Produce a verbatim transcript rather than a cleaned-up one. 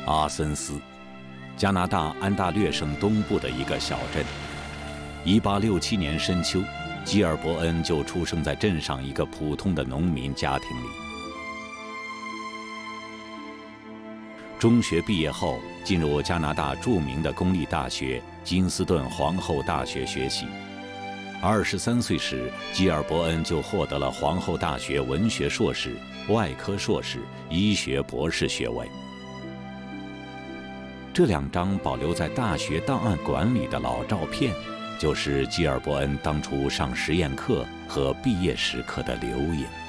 阿森斯，加拿大安大略省东部的一个小镇。一八六七年深秋，基尔伯恩就出生在镇上一个普通的农民家庭里。中学毕业后，进入加拿大著名的公立大学金斯顿皇后大学学习。二十三岁时，基尔伯恩就获得了皇后大学文学硕士、外科硕士、医学博士学位。这两张保留在大学档案馆里的老照片，就是基尔伯恩当初上实验课和毕业时刻的留影。